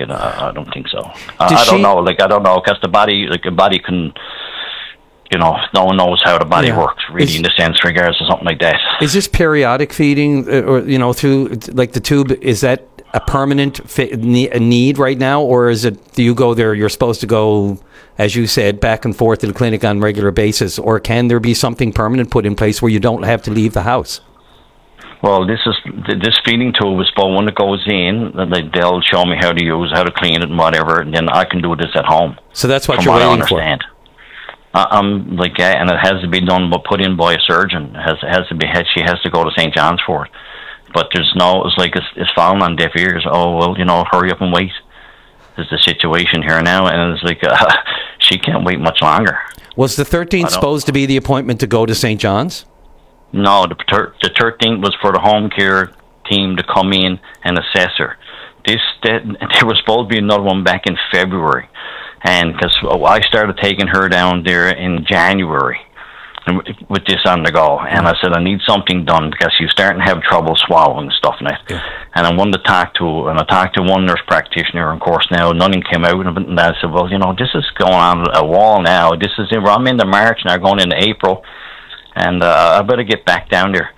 I don't think so. I don't know. I don't know, because the body can. No one knows how the body works, really, in the sense, regards to something like that. Is this periodic feeding, or through like the tube? Is that a permanent need right now, or is it? Do you go there? You're supposed to go, as you said, back and forth to the clinic on a regular basis, or can there be something permanent put in place where you don't have to leave the house? Well, this feeding tube is for when it goes in. They'll show me how to use, how to clean it, and whatever, and then I can do this at home. So that's what you're waiting for. And it has to be done, but put in by a surgeon. She has to go to St. John's for it. But there's no, it's falling on deaf ears. Oh, well, hurry up and wait. There's the situation here now, and it's like, she can't wait much longer. Was the 13th supposed to be the appointment to go to St. John's? No, the 13th was for the home care team to come in and assess her. There was supposed to be another one back in February. And because I started taking her down there in January with this on the go, and I said I need something done because she's starting to have trouble swallowing stuff now. Yeah. And I wanted to talk to one nurse practitioner. Of course, now nothing came out of it, and I said, well, this is going on a wall now. I'm into March now, going into April, and I better get back down there.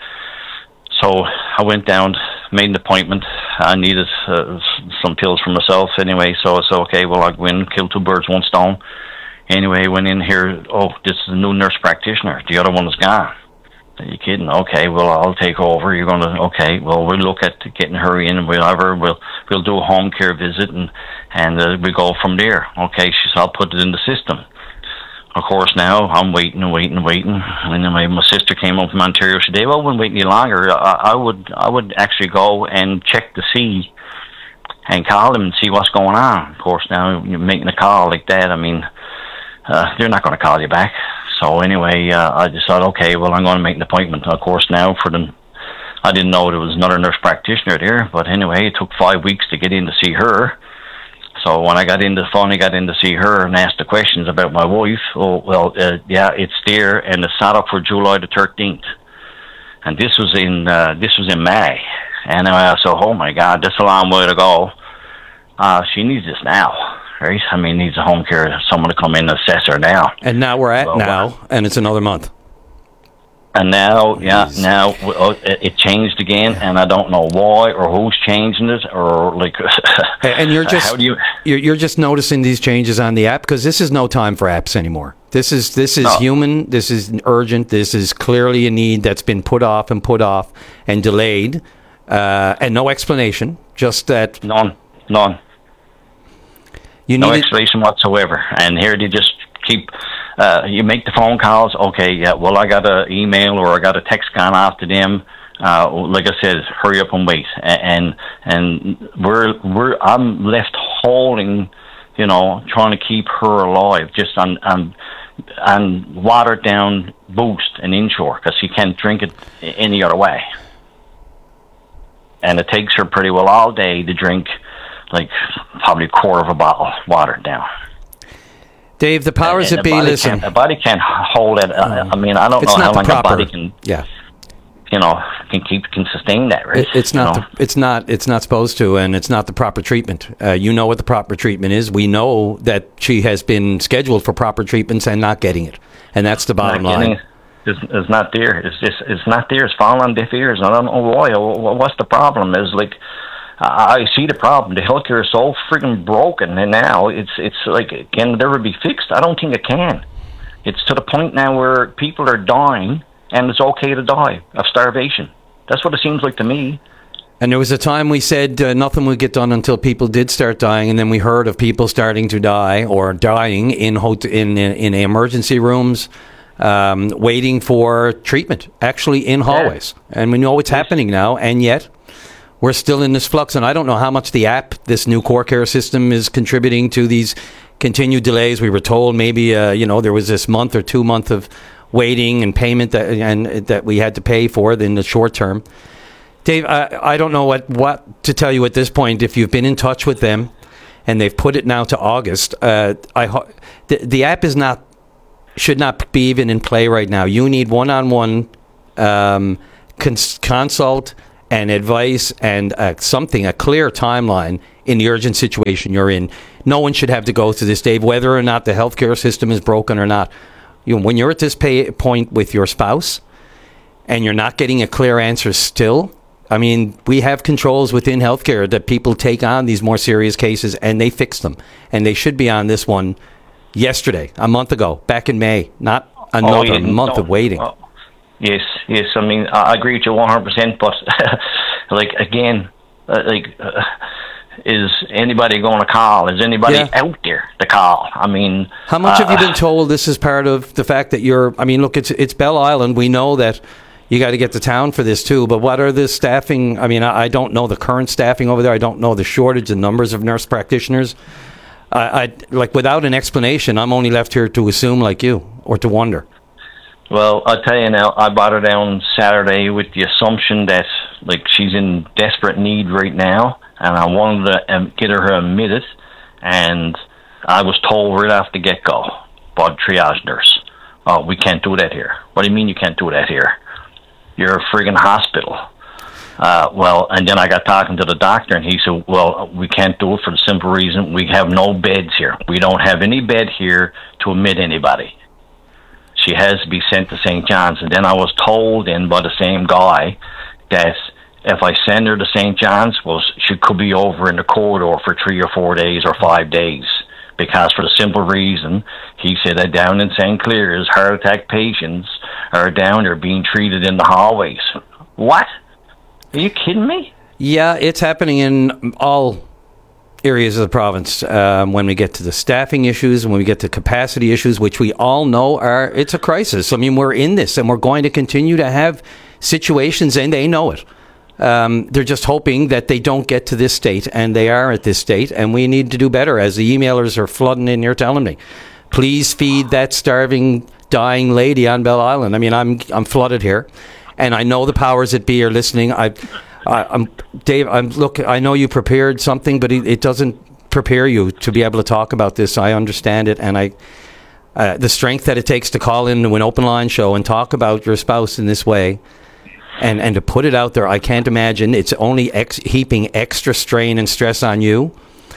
So I went down, made an appointment. I needed some pills for myself anyway, so I said, okay, well, I'll go in and kill two birds, one stone. Anyway, went in here, this is a new nurse practitioner. The other one is gone. Are you kidding? Okay, well, I'll take over. You're going to, okay, well, we'll look at getting her in and whatever. We'll do a home care visit and we go from there. Okay, she said, I'll put it in the system. Of course, now I'm waiting. And then my sister came up from Ontario. She said, well, we won't wait any longer. I would actually go and check to see and call them and see what's going on. Of course, now you're making a call like that. I mean, they're not going to call you back. So anyway, I just thought, okay, well, I'm going to make an appointment. Of course, now I didn't know there was another nurse practitioner there. But anyway, it took 5 weeks to get in to see her. So when I got in to see her and asked the questions about my wife, it's there, and it's set up for July the 13th. And this was in May. And I said, oh my God, that's a long way to go. She needs this now, right? I mean, needs a home care, someone to come in and assess her now. And now we're at and it's another month. And now it changed again, and I don't know why or who's changing it, or like. And you're just you're just noticing these changes on the app, because this is no time for apps anymore. This is human. This is urgent. This is clearly a need that's been put off and delayed, and no explanation. Just that none. No explanation whatsoever. And here they just keep. You make the phone calls. Okay, yeah. Well, I got an email or I got a text gone off to them. Like I said, hurry up and wait. And I'm left holding, trying to keep her alive, just on watered down Boost and Inshore, because she can't drink it any other way. And it takes her pretty well all day to drink, like probably a quarter of a bottle watered down. Dave, the powers that be, listen. The body can't hold it. I mean, I don't know how long the body can. Yeah. Can sustain that, right? It's not supposed to, and it's not the proper treatment. You know what the proper treatment is. We know that she has been scheduled for proper treatments and not getting it, and that's the bottom line. It's not there. It's not there. It's falling on deaf ears. I don't know why. What's the problem? Is like. I see the problem. The healthcare is so freaking broken, and now it's like, can it ever be fixed? I don't think it can. It's to the point now where people are dying, and it's okay to die of starvation. That's what it seems like to me. And there was a time we said nothing would get done until people did start dying, and then we heard of people starting to die or dying in emergency rooms, waiting for treatment, actually in hallways. Yeah. And we know it's happening now, and yet we're still in this flux, and I don't know how much the app, this new core care system, is contributing to these continued delays. We were told maybe, there was this month or 2 months of waiting and payment that we had to pay for in the short term. Dave, I don't know what to tell you at this point. If you've been in touch with them, and they've put it now to August, the app should not be even in play right now. You need one-on-one consult and advice and a clear timeline in the urgent situation you're in. No one should have to go through this, Dave, whether or not the healthcare system is broken or not. When you're at this point with your spouse and you're not getting a clear answer still, I mean, we have controls within healthcare that people take on these more serious cases and they fix them. And they should be on this one yesterday, a month ago, back in May, not another month of waiting. Yes. I mean, I agree with you 100%. But is anybody going to call? Is anybody out there to call? I mean, how much have you been told this is part of the fact that you're? I mean, look, it's Bell Island. We know that you got to get to town for this too. But what are the staffing? I mean, I don't know the current staffing over there. I don't know the shortage and numbers of nurse practitioners. Without an explanation, I'm only left here to assume, like you, or to wonder. Well, I'll tell you now, I brought her down Saturday with the assumption that, she's in desperate need right now, and I wanted to get her admitted, and I was told right off the get-go by the triage nurse, "Oh, we can't do that here." "What do you mean you can't do that here? You're a friggin' hospital." And then I got talking to the doctor, and he said, "Well, we can't do it for the simple reason we have no beds here. We don't have any bed here to admit anybody. She has to be sent to St. John's." And then I was told then by the same guy that if I send her to St. John's, well, she could be over in the corridor for 3 or 4 days or 5 days. Because for the simple reason, he said that down in St. Clair's, heart attack patients are down there being treated in the hallways. What? Are you kidding me? Yeah, it's happening in all areas of the province. When we get to the staffing issues, when we get to capacity issues, which we all know it's a crisis. I mean, we're in this, and we're going to continue to have situations, and they know it. They're just hoping that they don't get to this state, and they are at this state, and we need to do better. As the emailers are flooding in here telling me, please feed that starving, dying lady on Bell Island. I mean, I'm flooded here, and I know the powers that be are listening. Dave, I know you prepared something, but it doesn't prepare you to be able to talk about this. I understand it, and the strength that it takes to call into an open line show and talk about your spouse in this way, and to put it out there, I can't imagine. It's only heaping extra strain and stress on you,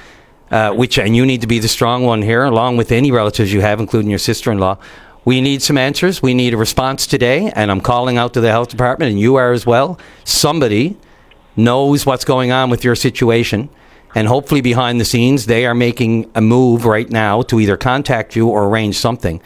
and you need to be the strong one here, along with any relatives you have, including your sister-in-law. We need some answers. We need a response today, and I'm calling out to the health department, and you are as well. Somebody knows what's going on with your situation, and hopefully behind the scenes they are making a move right now to either contact you or arrange something.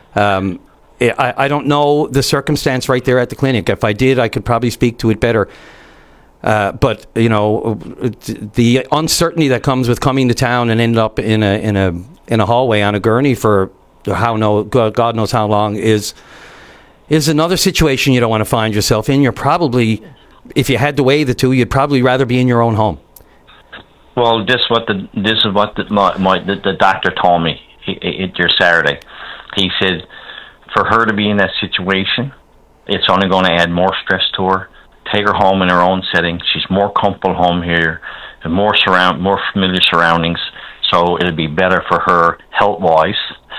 I don't know the circumstance right there at the clinic. If I did, I could probably speak to it better. But the uncertainty that comes with coming to town and end up in a hallway on a gurney for God knows how long is another situation you don't want to find yourself in. You're probably, if you had to weigh the two, you'd probably rather be in your own home. Well, this is what the doctor told me your Saturday. He said for her to be in that situation, it's only going to add more stress to her. Take her home in her own setting. She's more comfortable home here, and more familiar surroundings. So it'll be better for her health-wise,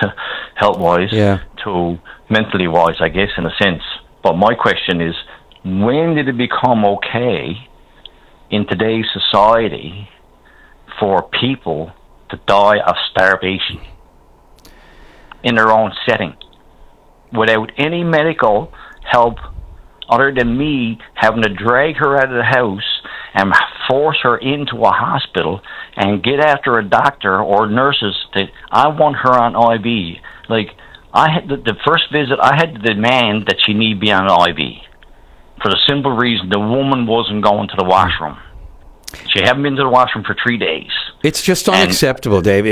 to mentally-wise, I guess, in a sense. But my question is, when did it become okay in today's society for people to die of starvation in their own setting without any medical help other than me having to drag her out of the house and force her into a hospital and get after a doctor or nurses that I want her on IV? I had the first visit, I had to demand that she need be on an IV for the simple reason the woman wasn't going to the washroom. She hadn't been to the washroom for 3 days. It's just unacceptable, Dave.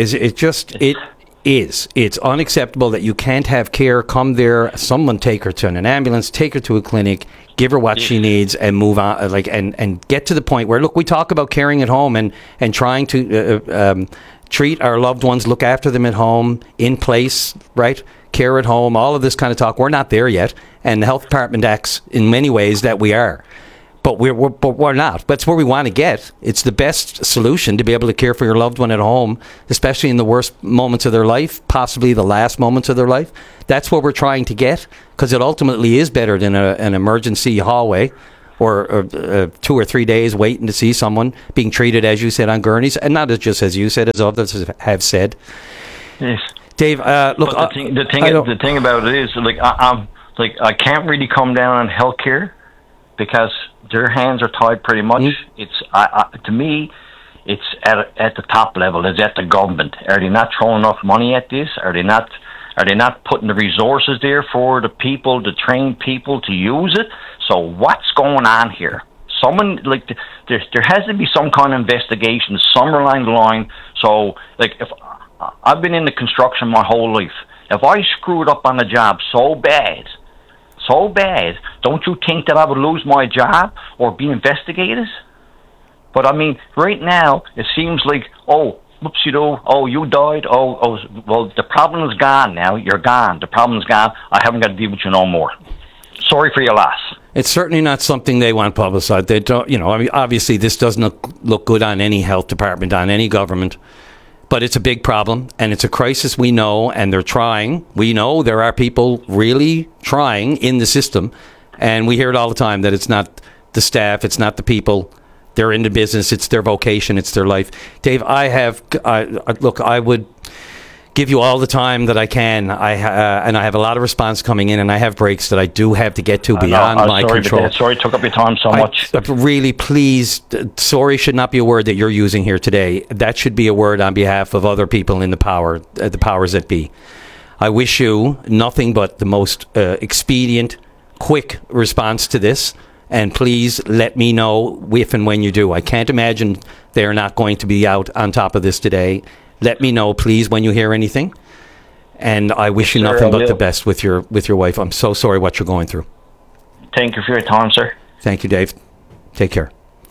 It's unacceptable that you can't have care, come there, someone take her to an ambulance, take her to a clinic, give her what she needs, and move on, and get to the point where, look, we talk about caring at home and trying to treat our loved ones, look after them at home, in place, right? Care at home, all of this kind of talk. We're not there yet, and the health department acts in many ways that we are. But we're not. That's where we want to get. It's the best solution to be able to care for your loved one at home, especially in the worst moments of their life, possibly the last moments of their life. That's where we're trying to get, because it ultimately is better than an emergency hallway or 2 or 3 days waiting to see someone being treated, as you said, on gurneys, and not just as you said, as others have said. Yes, Dave. Look, the thing about it is, I can't really come down on healthcare because their hands are tied pretty much. It's to me, it's at the top level. It's at the government. Are they not throwing enough money at this? Are they not putting the resources there for the people, to train people to use it? So what's going on here? Someone, there has to be some kind of investigation somewhere along the line. So, if I've been in the construction my whole life, if I screwed up on a job so bad, don't you think that I would lose my job or be investigated? But I mean, right now, it seems like, whoopsie-doo, you died, well, the problem is gone now, you're gone, the problem's gone, I haven't got to deal with you no more. Sorry for your loss. It's certainly not something they want publicized. They don't, obviously this doesn't look good on any health department, on any government, but it's a big problem, and it's a crisis, we know, and they're trying. We know there are people really trying in the system, and we hear it all the time, that it's not the staff, it's not the people. They're in the business. It's their vocation. It's their life. Dave, I would give you all the time that I can. And I have a lot of response coming in, and I have breaks that I do have to get to beyond my control. Sorry, took up your time so much. Really, please, sorry should not be a word that you're using here today. That should be a word on behalf of other people in the powers that be. I wish you nothing but the most expedient, quick response to this. And please let me know if and when you do. I can't imagine they're not going to be out on top of this today. Let me know, please, when you hear anything. And I wish you nothing but the best with your wife. I'm so sorry what you're going through. Thank you for your time, sir. Thank you, Dave. Take care.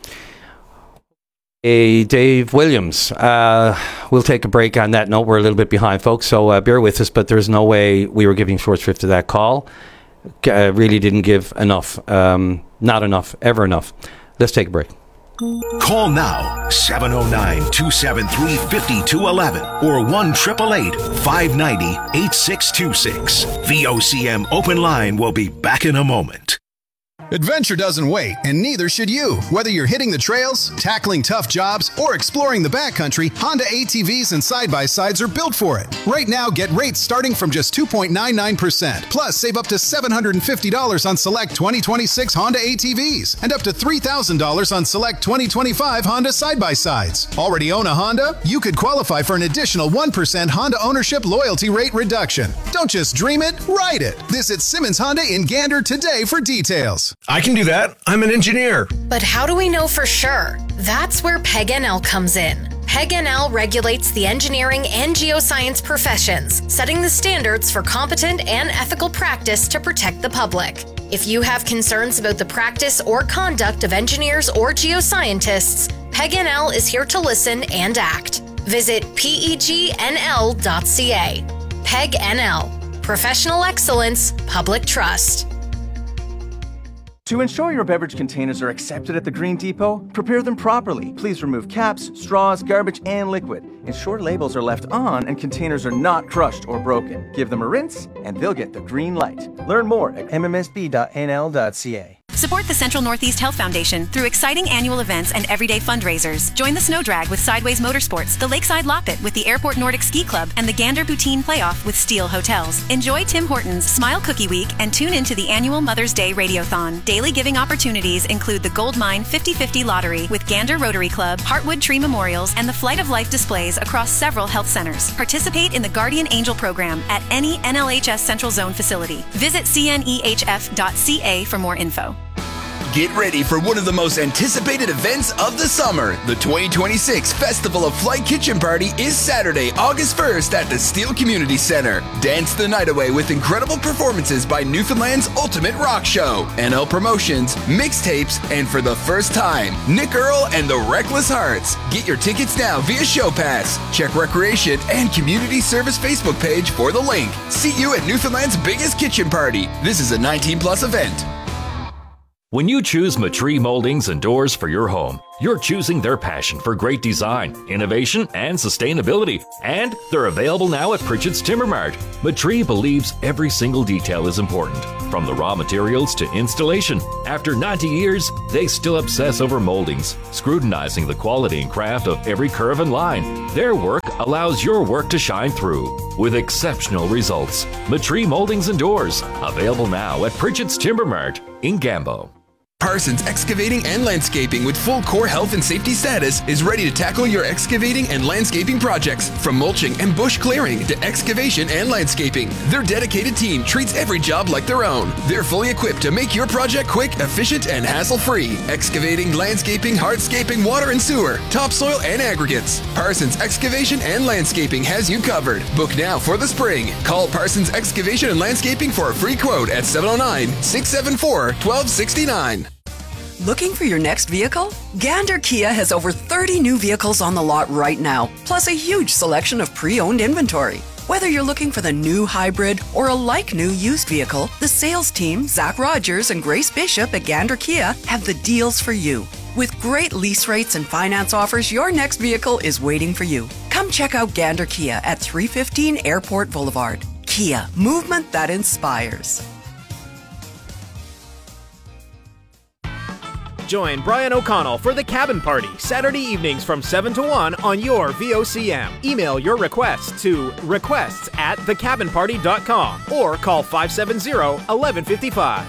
Hey, Dave Williams. We'll take a break on that note. We're a little bit behind, folks, so bear with us. But there's no way we were giving short shrift to that call. Really didn't give enough. Not enough, ever enough. Let's take a break. Call now, 709-273-5211 or 1-888-590-8626. VOCM Open Line will be back in a moment. Adventure doesn't wait, and neither should you. Whether you're hitting the trails, tackling tough jobs, or exploring the backcountry, Honda ATVs and side-by-sides are built for it. Right now, get rates starting from just 2.99%. Plus, save up to $750 on select 2026 Honda ATVs and up to $3,000 on select 2025 Honda side-by-sides. Already own a Honda? You could qualify for an additional 1% Honda ownership loyalty rate reduction. Don't just dream it, ride it. Visit Simmons Honda in Gander today for details. I can do that. I'm an engineer. But how do we know for sure? That's where PEG-NL comes in. PEG-NL regulates the engineering and geoscience professions, setting the standards for competent and ethical practice to protect the public. If you have concerns about the practice or conduct of engineers or geoscientists, PEG-NL is here to listen and act. Visit pegnl.ca. PEG-NL. Professional excellence, public trust. To ensure your beverage containers are accepted at the Green Depot, prepare them properly. Please remove caps, straws, garbage, and liquid. Ensure labels are left on and containers are not crushed or broken. Give them a rinse and they'll get the green light. Learn more at mmsb.nl.ca. Support the Central Northeast Health Foundation through exciting annual events and everyday fundraisers. Join the Snow Drag with Sideways Motorsports, the Lakeside Loppet with the Airport Nordic Ski Club, and the Gander Poutine Playoff with Steel Hotels. Enjoy Tim Hortons Smile Cookie Week and tune into the annual Mother's Day Radiothon. Daily giving opportunities include the Gold Mine 50/50 Lottery with Gander Rotary Club, Heartwood Tree Memorials, and the Flight of Life displays across several health centers. Participate in the Guardian Angel program at any NLHS Central Zone facility. Visit cnehf.ca for more info. Get ready for one of the most anticipated events of the summer. The 2026 Festival of Flight Kitchen Party is Saturday, August 1st at the Steel Community Center. Dance the night away with incredible performances by Newfoundland's Ultimate Rock Show, NL Promotions, mixtapes, and for the first time, Nick Earl and the Reckless Hearts. Get your tickets now via Show Pass. Check Recreation and Community Service Facebook page for the link. See you at Newfoundland's biggest kitchen party. This is a 19+ event. When you choose Matree Moldings and Doors for your home, You're choosing their passion for great design, innovation, and sustainability. And they're available now at Pritchett's Timber Mart. Matree believes every single detail is important, from the raw materials to installation. After 90 years, they still obsess over moldings, scrutinizing the quality and craft of every curve and line. Their work allows your work to shine through with exceptional results. Matree Moldings and Doors, available now at Pritchett's Timber Mart in Gambo. Parsons Excavating and Landscaping with full core health and safety status is ready to tackle your excavating and landscaping projects. From mulching and bush clearing to excavation and landscaping, their dedicated team treats every job like their own. They're fully equipped to make your project quick, efficient, and hassle-free. Excavating, landscaping, hardscaping, water and sewer, topsoil, and aggregates. Parsons Excavation and Landscaping has you covered. Book now for the spring. Call Parsons Excavation and Landscaping for a free quote at 709-674-1269. Looking for your next vehicle? Gander Kia has over 30 new vehicles on the lot right now, plus a huge selection of pre-owned inventory. Whether you're looking for the new hybrid or a like-new used vehicle, the sales team, Zach Rogers and Grace Bishop at Gander Kia, have the deals for you. With great lease rates and finance offers, your next vehicle is waiting for you. Come check out Gander Kia at 315 Airport Boulevard. Kia, movement that inspires. Join Brian O'Connell for the Cabin Party, Saturday evenings from 7 to 1 on your VOCM. Email your requests to requests@thecabinparty.com or call 570-1155.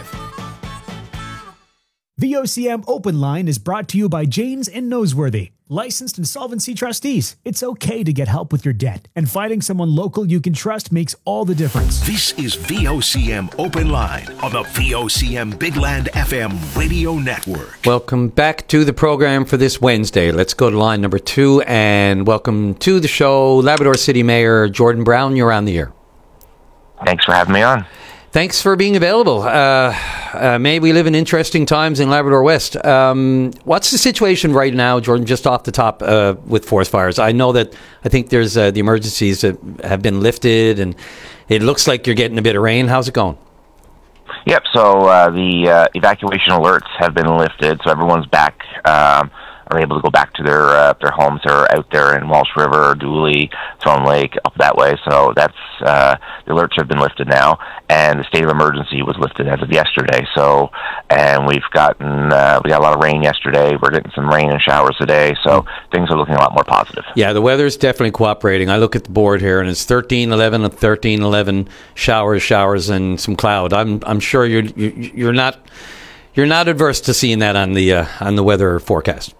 VOCM Open Line is brought to you by Janes and Noseworthy, licensed insolvency trustees. It's okay to get help with your debt, and finding someone local you can trust makes all the difference. This is VOCM Open Line on the VOCM Big Land FM radio network. Welcome back to the program for this Wednesday. Let's go to line number 2 and welcome to the show Labrador City Mayor Jordan Brown. You're on the air. Thanks for having me on. Thanks for being available. May we live in interesting times in Labrador West. What's the situation right now, Jordan, just off the top with forest fires? I know that I think there's the emergencies that have been lifted, and it looks like you're getting a bit of rain. How's it going? Yep, so the evacuation alerts have been lifted, so everyone's back, are able to go back to their homes. They're out there in Walsh River, Dooley, Throne Lake, up that way. So that's the alerts have been lifted now, and the state of emergency was lifted as of yesterday. So, and we got a lot of rain yesterday. We're getting some rain and showers today, so things are looking a lot more positive. Yeah, the weather's definitely cooperating. I look at the board here, and it's 13-11 and 13-11 showers, and some cloud. I'm sure you're not adverse to seeing that on the weather forecast.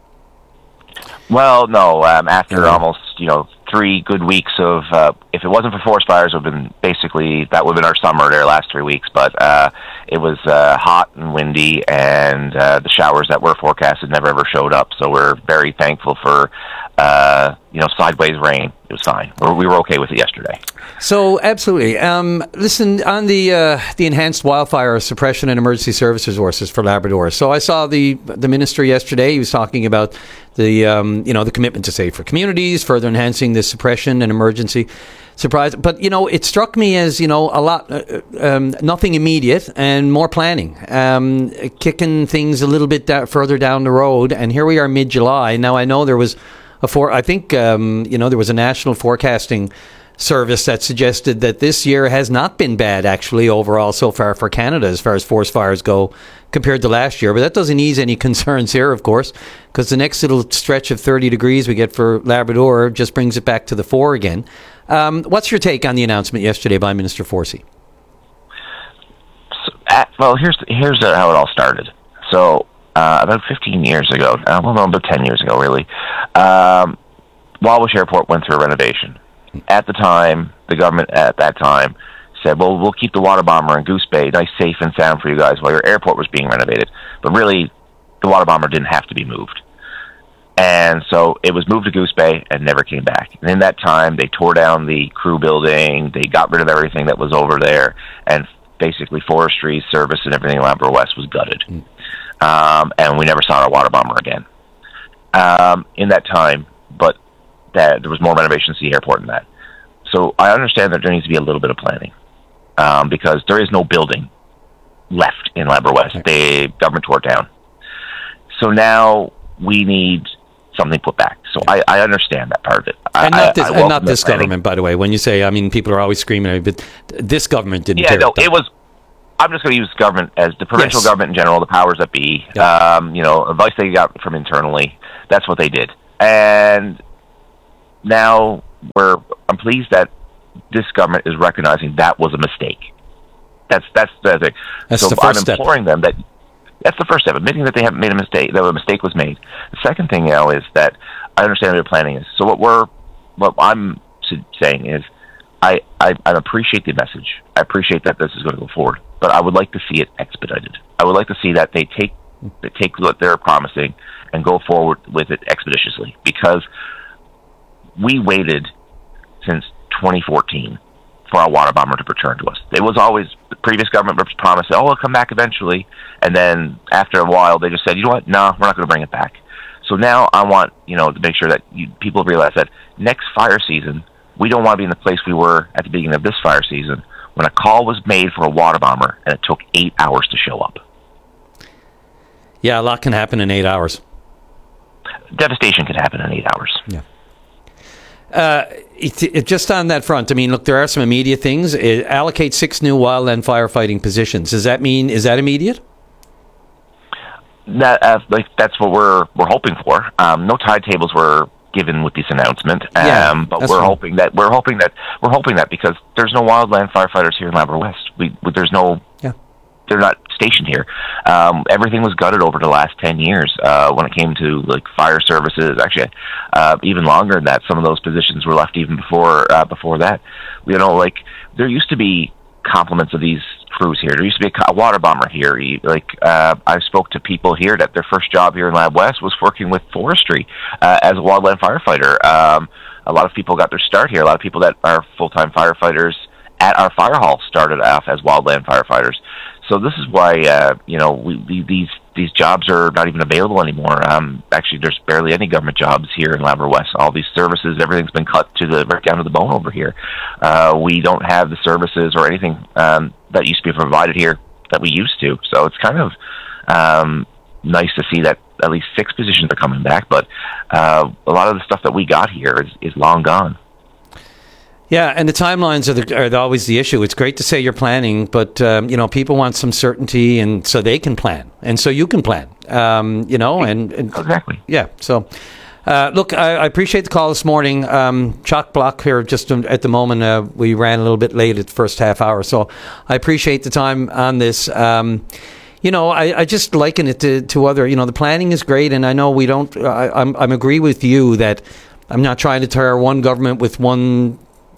Well, no. After almost 3 good weeks of, if it wasn't for forest fires, that would have been our summer there last 3 weeks. But it was hot and windy, and the showers that were forecasted never ever showed up. So we're very thankful for sideways rain. It was fine. We were okay with it yesterday. So absolutely. Listen, on the enhanced wildfire suppression and emergency service resources for Labrador. So I saw the minister yesterday. He was talking about the commitment to save for communities, further enhancing the suppression and emergency surprise. But it struck me as a lot nothing immediate and more planning, kicking things a little bit further down the road. And here we are mid-July now. I know there was there was a national forecasting service that suggested that this year has not been bad actually overall so far for Canada as far as forest fires go compared to last year. But that doesn't ease any concerns here, of course, because the next little stretch of 30 degrees we get for Labrador just brings it back to the 4 again. What's your take on the announcement yesterday by Minister Forsey? Well, here's how it all started. So about 15 years ago, about 10 years ago, really, Walwish Airport went through a renovation. At the time, the government at that time said, well, we'll keep the water bomber in Goose Bay nice, safe, and sound for you guys while your airport was being renovated. But really, the water bomber didn't have to be moved. And so it was moved to Goose Bay and never came back. And in that time, they tore down the crew building, they got rid of everything that was over there, and basically forestry, service, and everything in Labrador West was gutted. And we never saw our water bomber again. In that time, but there was more renovations to the airport than that. So I understand that there needs to be a little bit of planning, because there is no building left in Labrador West. The government tore it down. So now we need something put back. So I understand that part of it. And not this government, by the way. When you say, I mean, people are always screaming, but this government didn't. Yeah, no, it was. I'm just going to use government as the provincial government in general, the powers that be. Advice they got from internally. That's what they did, and now I'm pleased that this government is recognizing that was a mistake. That's the thing. That's the first step. I'm imploring them that. That's the first step, admitting that they have made a mistake, that a mistake was made. The second thing now is that I understand what your planning is. So what I'm saying is, I appreciate the message. I appreciate that this is going to go forward, but I would like to see it expedited. I would like to see that they take what they're promising and go forward with it expeditiously, because we waited since 2014 for our water bomber to return to us. It was always the previous government promised, it'll come back eventually, and then after a while they just said, you know what, no, we're not going to bring it back. So now I want to make sure that people realize that next fire season, we don't want to be in the place we were at the beginning of this fire season when a call was made for a water bomber and it took 8 hours to show up. Yeah, a lot can happen in 8 hours. Devastation can happen in 8 hours. Yeah. Just on that front, I mean, look, there are some immediate things. Allocate 6 new wildland firefighting positions. Does that mean, is that immediate? That's what we're hoping for. No tide tables were given with this announcement, but we're hoping that because there's no wildland firefighters here in Labrador West. There's no. Yeah. They're not stationed here. Everything was gutted over the last 10 years when it came to like fire services. Actually, even longer than that. Some of those positions were left even before that. There used to be complements of these crews here. There used to be a water bomber here. I spoke to people here that their first job here in Lab West was working with forestry as a wildland firefighter. A lot of people got their start here. A lot of people that are full-time firefighters at our fire hall started off as wildland firefighters. So this is why these jobs are not even available anymore. Actually, there's barely any government jobs here in Labrador West. All these services, everything's been cut right down to the bone over here. We don't have the services or anything that used to be provided here that we used to. So it's kind of nice to see that at least 6 positions are coming back. But a lot of the stuff that we got here is long gone. Yeah, and the timelines are always the issue. It's great to say you're planning, but people want some certainty, and so they can plan, and so you can plan. And exactly. Yeah. So, look, I appreciate the call this morning. Chock block here. Just at the moment, we ran a little bit late at the first half hour, so I appreciate the time on this. I just liken it to other. The planning is great, and I know we don't. I'm agree with you that I'm not trying to tar one government with one.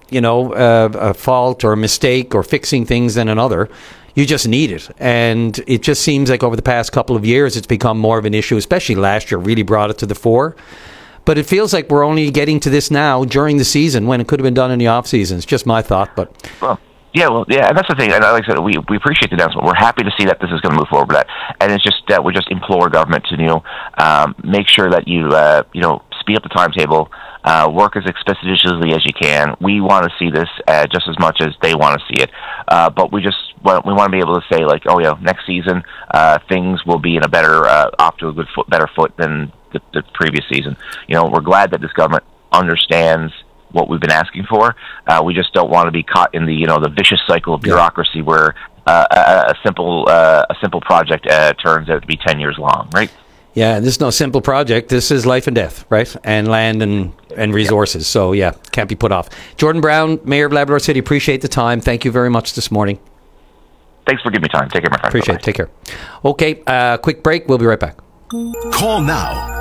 A fault or a mistake or fixing things than another. You just need it. And it just seems like over the past couple of years, it's become more of an issue, especially last year, really brought it to the fore. But it feels like we're only getting to this now during the season when it could have been done in the off season. It's just my thought, but... and that's the thing. And like I said, we appreciate the announcement. We're happy to see that this is going to move forward with that. And it's just that we just implore government to, make sure that you speed up the timetable, work as expeditiously as you can. We want to see this just as much as they want to see it. But we want to be able to say, like, oh, yeah, next season, things will be in a better, off to a better foot than the previous season. We're glad that this government understands what we've been asking for. We just don't want to be caught in the vicious cycle of bureaucracy where a simple project turns out to be 10 years long, right? Yeah, this is no simple project. This is life and death, right? And land and resources. Yeah. So, yeah, can't be put off. Jordan Brown, Mayor of Labrador City, appreciate the time. Thank you very much this morning. Thanks for giving me time. Take care, my friend. Appreciate it. Take care. Okay, quick break. We'll be right back. Call now,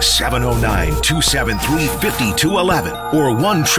709-273-5211 or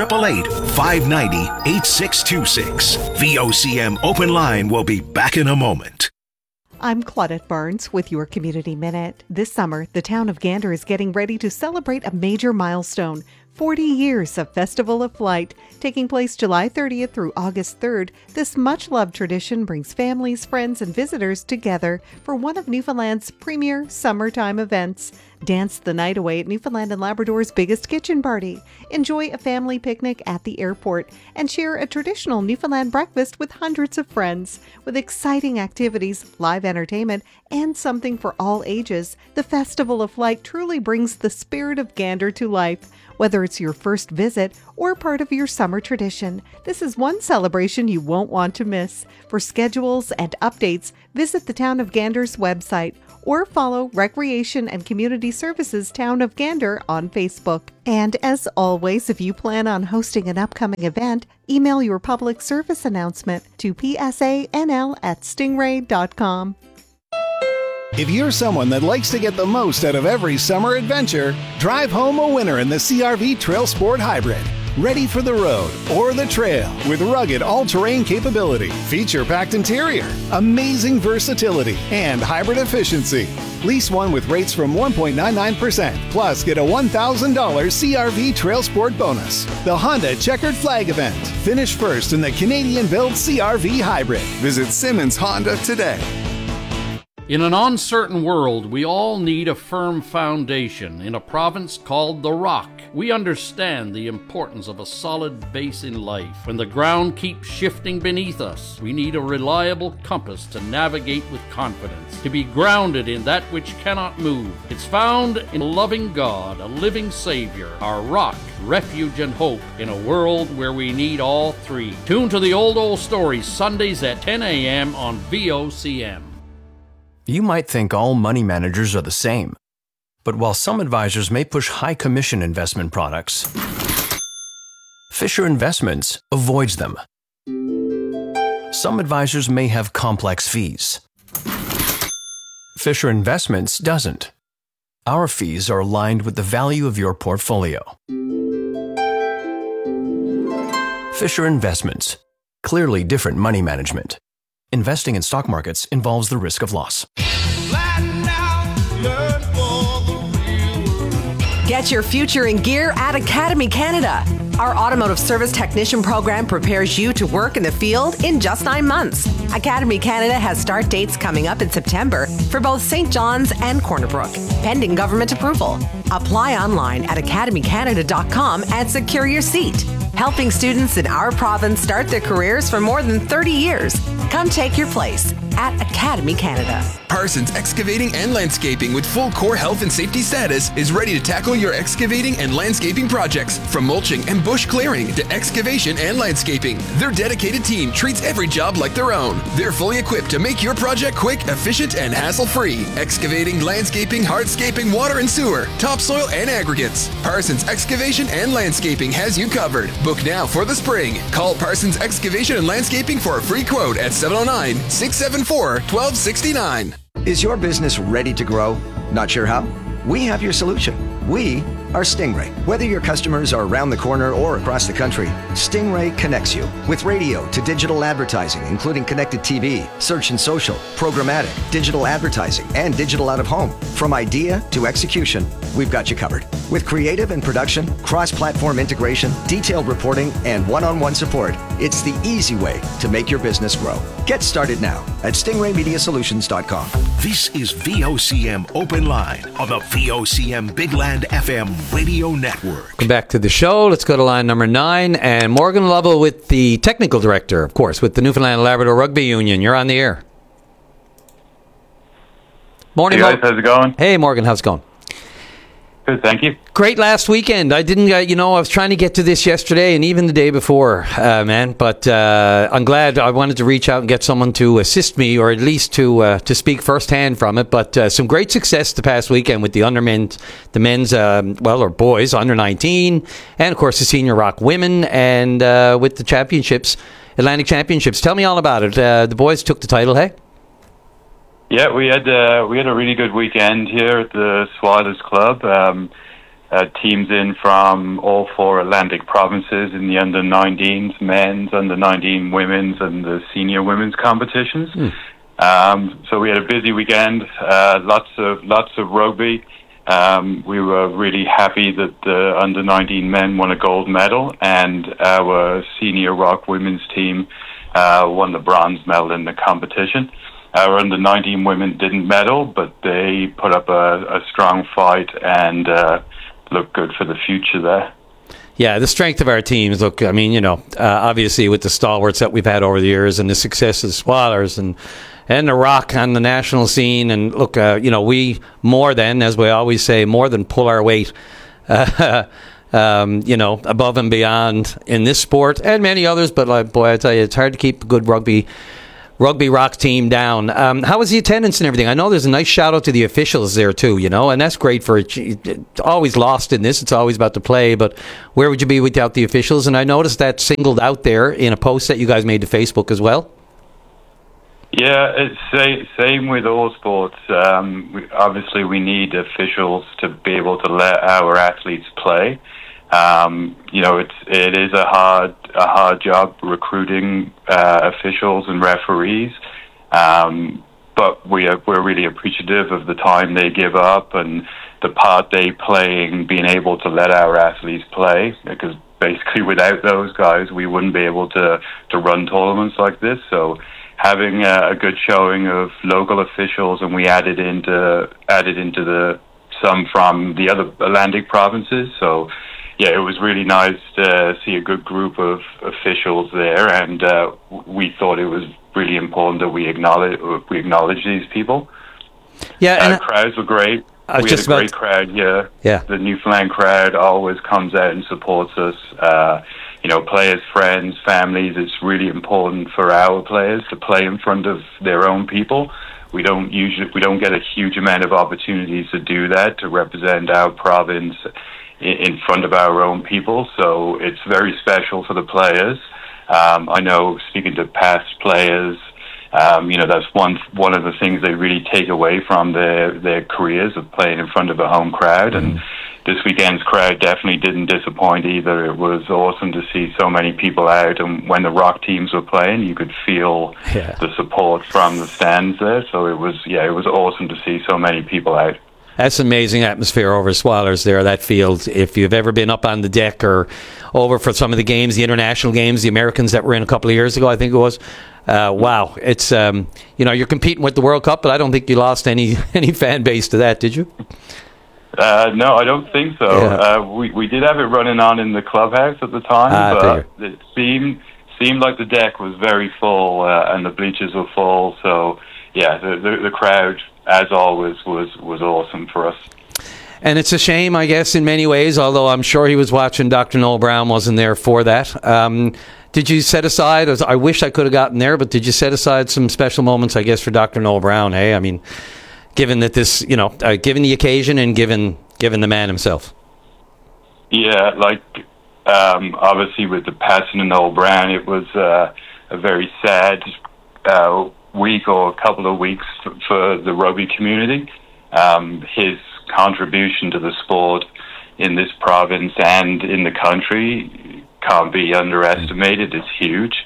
1-888-590-8626. VOCM Open Line will be back in a moment. I'm Claudette Barnes with your Community Minute. This summer, the town of Gander is getting ready to celebrate a major milestone. 40 years of Festival of Flight. Taking place July 30th through August 3rd, this much-loved tradition brings families, friends, and visitors together for one of Newfoundland's premier summertime events. Dance the night away at Newfoundland and Labrador's biggest kitchen party. Enjoy a family picnic at the airport and share a traditional Newfoundland breakfast with hundreds of friends. With exciting activities, live entertainment, and something for all ages, the Festival of Flight truly brings the spirit of Gander to life. Whether it's your first visit or part of your summer tradition, this is one celebration you won't want to miss. For schedules and updates, visit the Town of Gander's website or follow Recreation and Community Services Town of Gander on Facebook. And as always, if you plan on hosting an upcoming event, email your public service announcement to psanl@stingray.com. If you're someone that likes to get the most out of every summer adventure, drive home a winner in the CR-V Trail Sport Hybrid. Ready for the road or the trail with rugged all-terrain capability, feature-packed interior, amazing versatility, and hybrid efficiency. Lease one with rates from 1.99%, plus get a $1,000 CR-V Trail Sport bonus. The Honda Checkered Flag event. Finish first in the Canadian-built CR-V Hybrid. Visit Simmons Honda today. In an uncertain world, we all need a firm foundation in a province called the Rock. We understand the importance of a solid base in life. When the ground keeps shifting beneath us, we need a reliable compass to navigate with confidence, to be grounded in that which cannot move. It's found in a loving God, a living Savior, our rock, refuge, and hope in a world where we need all three. Tune to the Old Stories Sundays at 10 a.m. on VOCM. You might think all money managers are the same. But while some advisors may push high commission investment products, Fisher Investments avoids them. Some advisors may have complex fees. Fisher Investments doesn't. Our fees are aligned with the value of your portfolio. Fisher Investments. Clearly different money management. Investing in stock markets involves the risk of loss. Get your future in gear at Academy Canada. Our automotive service technician program prepares you to work in the field in just 9 months. Academy Canada has start dates coming up in September for both St. John's and Corner Brook, pending government approval. Apply online at academycanada.com and secure your seat. Helping students in our province start their careers for more than 30 years. Come take your place at Academy Canada. Parsons Excavating and Landscaping with full core health and safety status is ready to tackle your excavating and landscaping projects. From mulching and bush clearing to excavation and landscaping, their dedicated team treats every job like their own. They're fully equipped to make your project quick, efficient, and hassle-free. Excavating, landscaping, hardscaping, water and sewer, topsoil, and aggregates. Parsons Excavation and Landscaping has you covered. Book now for the spring. Call Parsons Excavation and Landscaping for a free quote at 709-674-1269. Is your business ready to grow? Not sure how? We have your solution. We are Stingray. Whether your customers are around the corner or across the country, Stingray connects you with radio to digital advertising, including connected TV, search and social, programmatic, digital advertising, and digital out of home. From idea to execution, we've got you covered. With creative and production, cross-platform integration, detailed reporting, and one-on-one support, it's the easy way to make your business grow. Get started now at stingraymediasolutions.com. This is VOCM Open Line on the VOCM Big Land FM Radio Network. Welcome back to the show. Let's go to line number 9. And Morgan Lovell with the technical director, of course, with the Newfoundland and Labrador Rugby Union. You're on the air. Morning, hey guys, how's it going? Hey, Morgan, how's it going? Good, thank you. Great last weekend. I didn't, I was trying to get to this yesterday and even the day before, man. But I'm glad. I wanted to reach out and get someone to assist me, or at least to speak firsthand from it. But some great success the past weekend with the men's, or boys, under 19, and of course the Senior Rock women, and with the championships, Atlantic Championships. Tell me all about it. The boys took the title, hey? Yeah, we had a really good weekend here at the Swilers Club. Teams in from all 4 Atlantic provinces in the under-19s men's, under-19 women's, and the senior women's competitions. So we had a busy weekend. Lots of rugby. We were really happy that the under-19 men won a gold medal, and our senior rock women's team won the bronze medal in the competition. Our under-19 women didn't medal, but they put up a strong fight and looked good for the future there. Yeah, the strength of our teams. Look, I mean, obviously with the stalwarts that we've had over the years and the success of Swallers and the Rock on the national scene. And look, we more than, as we always say, more than pull our weight, above and beyond in this sport and many others. But boy, I tell you, it's hard to keep a good rugby Rock team down. How was the attendance and everything? I know there's a nice shout out to the officials there too, and that's great for always lost in this. It's always about the play, but where would you be without the officials? And I noticed that singled out there in a post that you guys made to Facebook as well. Yeah, it's same with all sports. Obviously, we need officials to be able to let our athletes play. It is a hard job recruiting officials and referees, but we're really appreciative of the time they give up and the part they play in being able to let our athletes play, because basically without those guys we wouldn't be able to run tournaments like this. So having a good showing of local officials, and we added into some from the other Atlantic provinces, so yeah, it was really nice to see a good group of officials there, and we thought it was really important that we acknowledge these people. Yeah, and crowds were great. We had a great crowd here. Yeah, the Newfoundland crowd always comes out and supports us. Players, friends, families. It's really important for our players to play in front of their own people. We don't get a huge amount of opportunities to do that, to represent our province in front of our own people, so it's very special for the players. I know, speaking to past players, that's one of the things they really take away from their careers of playing in front of a home crowd. And this weekend's crowd definitely didn't disappoint either. It was awesome to see so many people out, and when the Rock teams were playing, you could feel the support from the stands there. So it was awesome to see so many people out. That's an amazing atmosphere over Swallers there, that field. If you've ever been up on the deck or over for some of the games, the international games, the Americans that were in a couple of years ago, I think it was, wow. It's, you're competing with the World Cup, but I don't think you lost any fan base to that, did you? No, I don't think so. Yeah. We did have it running on in the clubhouse at the time, but it seemed like the deck was very full and the bleachers were full. So, yeah, the crowd, as always, was awesome for us. And it's a shame, I guess, in many ways, although I'm sure he was watching. Dr. Noel Brown wasn't there for that. Did you set aside, I wish I could have gotten there, but did you set aside some special moments, I guess, for Dr. Noel Brown? Hey, I mean, given that this, given the occasion and given the man himself. Yeah, obviously with the passing of Noel Brown, it was a very sad week or a couple of weeks for the rugby community. His contribution to the sport in this province and in the country can't be underestimated. It's huge.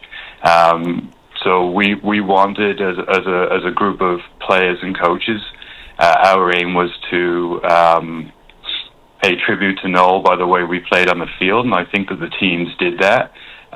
So we wanted, as a group of players and coaches, our aim was to pay tribute to Noel by the way we played on the field, and I think that the teams did that.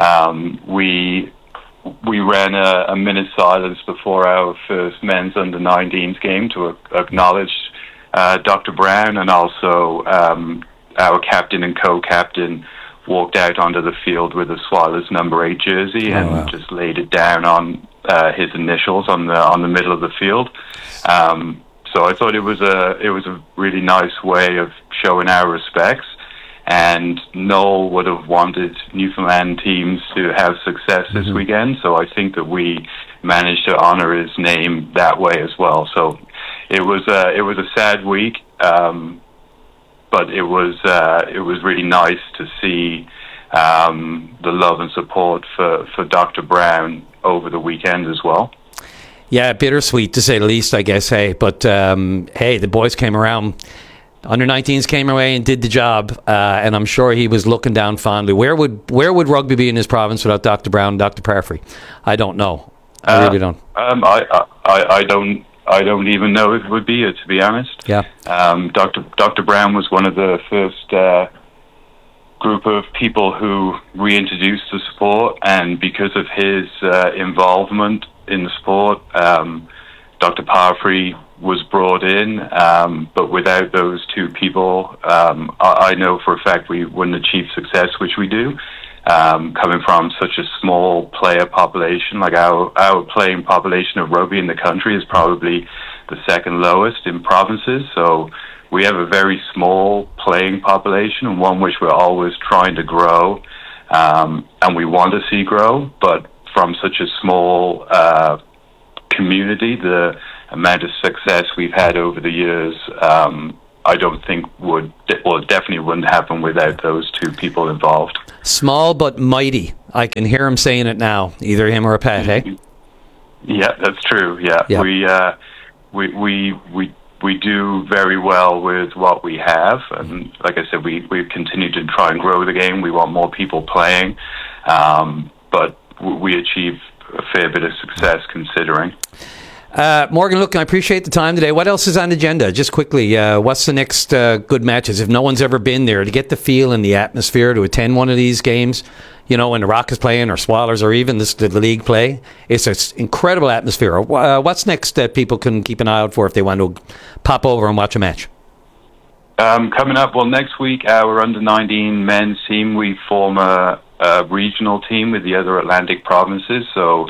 We ran a minute silence before our first men's under-19s game to acknowledge Dr. Brown, and also our captain and co-captain walked out onto the field with a Swallers number 8 jersey and just laid it down on his initials on the middle of the field. So I thought it was a really nice way of showing our respects. And Noel would have wanted Newfoundland teams to have success this weekend, so I think that we managed to honor his name that way as well. So it was a sad week, but it was really nice to see the love and support for Dr. Brown over the weekend as well. Yeah, bittersweet to say the least, I guess. Hey, but hey, the boys came around. Under-19s came away and did the job, and I'm sure he was looking down fondly. Where would rugby be in his province without Dr. Brown and Dr. Parfrey? I don't know. I really don't. I I don't even know if it would be it, to be honest. Yeah. Dr. Brown was one of the first group of people who reintroduced the sport, and because of his involvement in the sport, Dr. Parfrey was brought in, but without those two people, I know for a fact we wouldn't achieve success, which we do. Coming from such a small player population, like our playing population of rugby in the country is probably the second lowest in provinces, so we have a very small playing population, and one which we're always trying to grow, and we want to see grow, but from such a small community, the amount of success we've had over the years, I don't think definitely wouldn't happen without those two people involved. Small but mighty. I can hear him saying it now, either him or Pat, hey? Yeah, that's true, yeah. We do very well with what we have, and like I said, we continue to try and grow the game. We want more people playing, but we achieve a fair bit of success considering. Morgan, look, I appreciate the time today. What else is on the agenda? Just quickly, what's the next good matches? If no one's ever been there, to get the feel and the atmosphere to attend one of these games, you know, when the Rock is playing or Swallows or even the league play, it's an incredible atmosphere. What's next that people can keep an eye out for if they want to pop over and watch a match? Coming up, well, next week, our under-19 men's team, we form a regional team with the other Atlantic provinces, so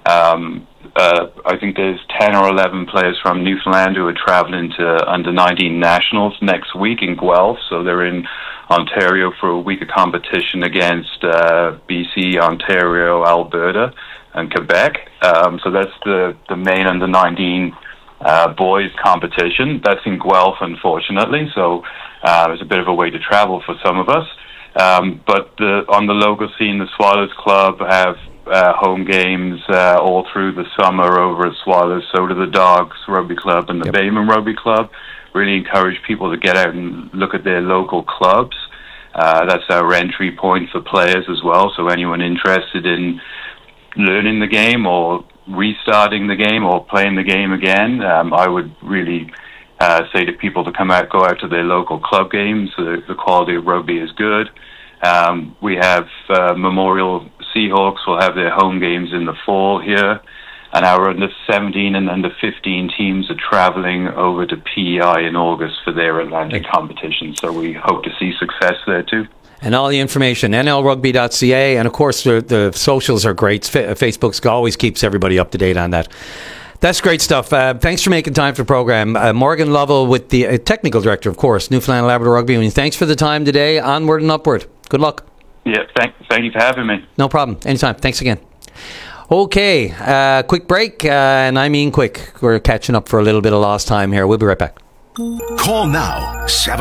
I think there's 10 or 11 players from Newfoundland who are traveling to under-19 nationals next week in Guelph. So they're in Ontario for a week of competition against BC, Ontario, Alberta, and Quebec. So that's the main under-19 boys competition. That's in Guelph, unfortunately. So it's a bit of a way to travel for some of us. But on the local scene, the Swallows Club have home games all through the summer over at Swallows. So do the Dogs Rugby Club and the Bayman Rugby Club. Really encourage people to get out and look at their local clubs. That's our entry point for players as well. So anyone interested in learning the game or restarting the game or playing the game again, I would really say to people to go out to their local club games. The quality of rugby is good. We have Memorial Seahawks will have their home games in the fall here, and our under-17 and under-15 teams are traveling over to PEI in August for their Atlantic competition, so we hope to see success there too. And all the information, nlrugby.ca, and of course the socials are great. Facebook always keeps everybody up to date on that. That's great stuff. Thanks for making time for the program. Morgan Lovell, with the technical director, of course, Newfoundland Labrador Rugby. And thanks for the time today. Onward and upward. Good luck. Yeah, thank you for having me. No problem. Anytime. Thanks again. Okay, quick break, and I mean quick. We're catching up for a little bit of lost time here. We'll be right back. Call now,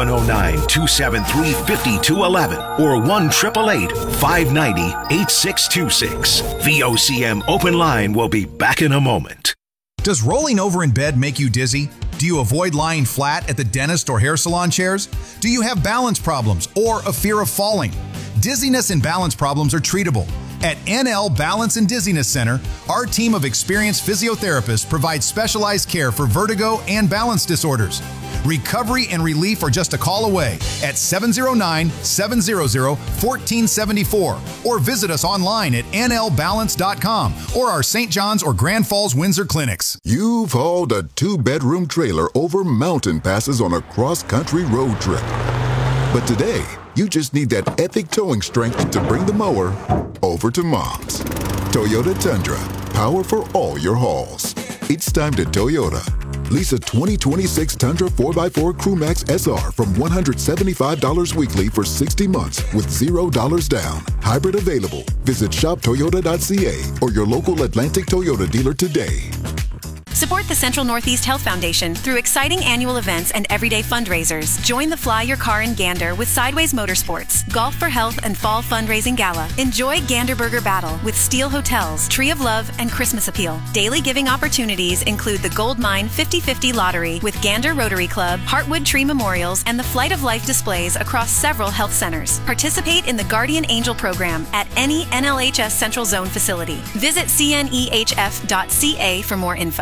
709-273-5211 or 1-888-590-8626. VOCM Open Line will be back in a moment. Does rolling over in bed make you dizzy? Do you avoid lying flat at the dentist or hair salon chairs? Do you have balance problems or a fear of falling? Dizziness and balance problems are treatable. At NL Balance and Dizziness Center, our team of experienced physiotherapists provides specialized care for vertigo and balance disorders. Recovery and relief are just a call away at 709-700-1474 or visit us online at nlbalance.com or our St. John's or Grand Falls Windsor clinics. You've hauled a 2-bedroom trailer over mountain passes on a cross-country road trip. But today, you just need that epic towing strength to bring the mower over to Mom's. Toyota Tundra, power for all your hauls. It's time to Toyota. Lease a 2026 Tundra 4x4 Crewmax SR from $175 weekly for 60 months with $0 down. Hybrid available. Visit shoptoyota.ca or your local Atlantic Toyota dealer today. Support the Central Northeast Health Foundation through exciting annual events and everyday fundraisers. Join the Fly Your Car in Gander with Sideways Motorsports, Golf for Health and Fall Fundraising Gala. Enjoy Gander Burger Battle with Steel Hotels, Tree of Love, and Christmas Appeal. Daily giving opportunities include the Gold Mine 50/50 Lottery with Gander Rotary Club, Heartwood Tree Memorials, and the Flight of Life displays across several health centers. Participate in the Guardian Angel program at any NLHS Central Zone facility. Visit cnehf.ca for more info.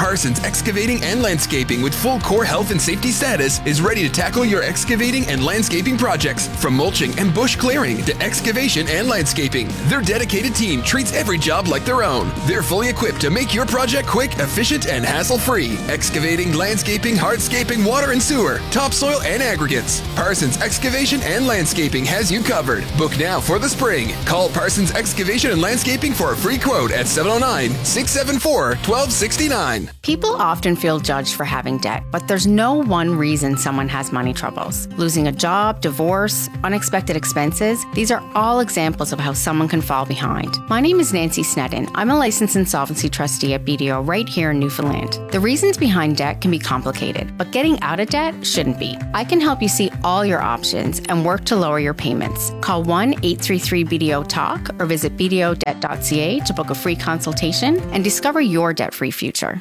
Parsons Excavating and Landscaping, with full core health and safety status, is ready to tackle your excavating and landscaping projects. From mulching and bush clearing to excavation and landscaping, their dedicated team treats every job like their own. They're fully equipped to make your project quick, efficient, and hassle-free. Excavating, landscaping, hardscaping, water and sewer, topsoil and aggregates. Parsons Excavation and Landscaping has you covered. Book now for the spring. Call Parsons Excavation and Landscaping for a free quote at 709-674-1269. People often feel judged for having debt, but there's no one reason someone has money troubles. Losing a job, divorce, unexpected expenses, these are all examples of how someone can fall behind. My name is Nancy Snedden. I'm a licensed insolvency trustee at BDO right here in Newfoundland. The reasons behind debt can be complicated, but getting out of debt shouldn't be. I can help you see all your options and work to lower your payments. Call 1-833-BDO-TALK or visit bdodebt.ca to book a free consultation and discover your debt-free future.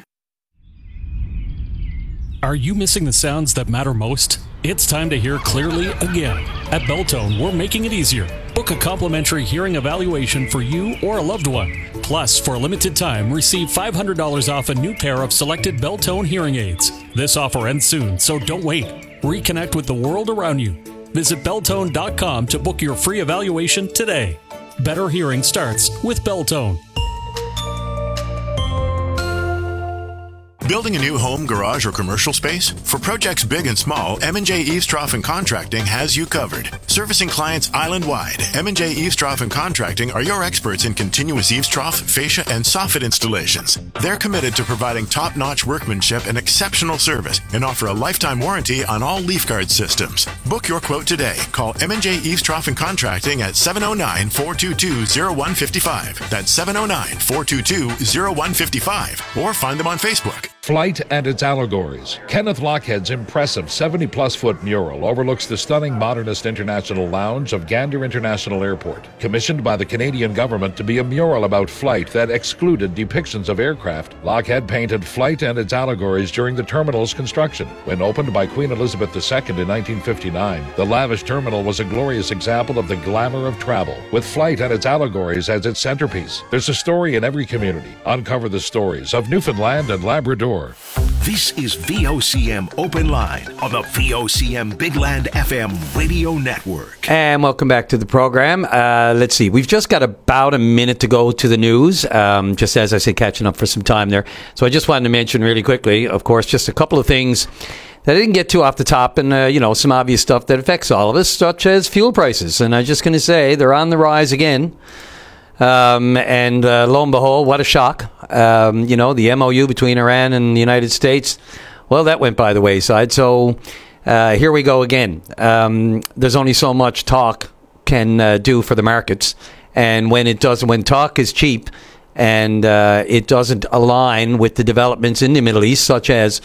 Are you missing the sounds that matter most? It's time to hear clearly again. At Beltone, we're making it easier. Book a complimentary hearing evaluation for you or a loved one. Plus, for a limited time, receive $500 off a new pair of selected Beltone hearing aids. This offer ends soon, so don't wait. Reconnect with the world around you. Visit Beltone.com to book your free evaluation today. Better hearing starts with Beltone. Building a new home, garage, or commercial space? For projects big and small, M&J Eavestrough and Contracting has you covered. Servicing clients island-wide, M&J Eavestrough and Contracting are your experts in continuous eavestrough, fascia, and soffit installations. They're committed to providing top-notch workmanship and exceptional service and offer a lifetime warranty on all leaf guard systems. Book your quote today. Call M&J Eavestrough and Contracting at 709-422-0155. That's 709-422-0155. Or find them on Facebook. Flight and its allegories. Kenneth Lochhead's impressive 70-plus-foot mural overlooks the stunning modernist international lounge of Gander International Airport, commissioned by the Canadian government to be a mural about flight that excluded depictions of aircraft. Lochhead painted Flight and its allegories during the terminal's construction. When opened by Queen Elizabeth II in 1959, the lavish terminal was a glorious example of the glamour of travel, with Flight and its allegories as its centerpiece. There's a story in every community. Uncover the stories of Newfoundland and Labrador. This is VOCM Open Line on the VOCM Big Land FM radio network. And welcome back to the program. Let's see. We've just got about a minute to go to the news, just as I say, catching up for some time there. So I just wanted to mention really quickly, of course, just a couple of things that I didn't get to off the top, and, some obvious stuff that affects all of us, such as fuel prices. And I'm just going to say they're on the rise again. And lo and behold, what a shock. The MOU between Iran and the United States, well, that went by the wayside. So here we go again. There's only so much talk can do for the markets. And when talk is cheap and it doesn't align with the developments in the Middle East, such as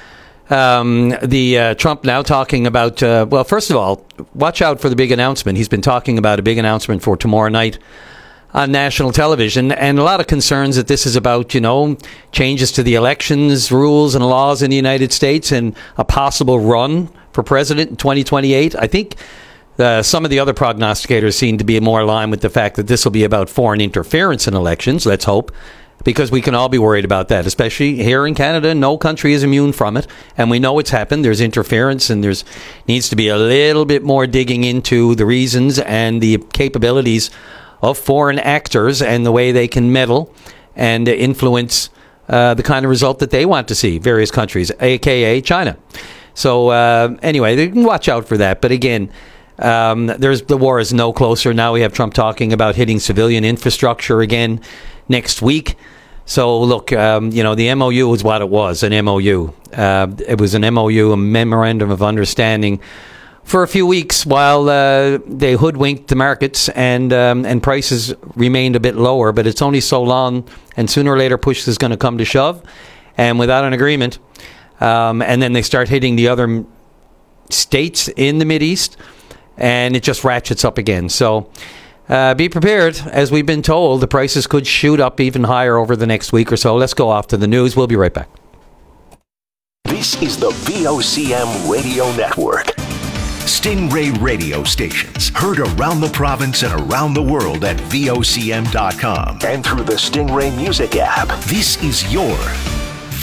the Trump now talking about, first of all, watch out for the big announcement. He's been talking about a big announcement for tomorrow night on national television, and a lot of concerns that this is about, changes to the elections rules and laws in the United States and a possible run for president in 2028. I think some of the other prognosticators seem to be more aligned with the fact that this will be about foreign interference in elections. Let's hope, because we can all be worried about that, especially here in Canada. No country is immune from it, and we know it's happened. There's interference, and there's needs to be a little bit more digging into the reasons and the capabilities of foreign actors and the way they can meddle and influence the kind of result that they want to see, various countries, a.k.a. China. So anyway, they can watch out for that. But again, the war is no closer. Now we have Trump talking about hitting civilian infrastructure again next week. So look, the MOU is what it was, an MOU. It was an MOU, a memorandum of understanding, for a few weeks while they hoodwinked the markets and prices remained a bit lower. But it's only so long, and sooner or later push is going to come to shove, and without an agreement, and then they start hitting the other states in the Mideast, and it just ratchets up again. So be prepared. As we've been told, the prices could shoot up even higher over the next week or so. Let's go off to the news. We'll be right back. This is the VOCM Radio Network. Stingray radio stations heard around the province and around the world at VOCM.com and through the Stingray Music app. This is your